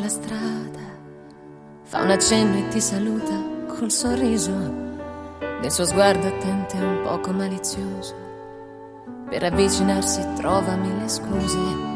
la strada, fa un accenno e ti saluta col sorriso, nel suo sguardo attento e un poco malizioso, per avvicinarsi trova mille scuse.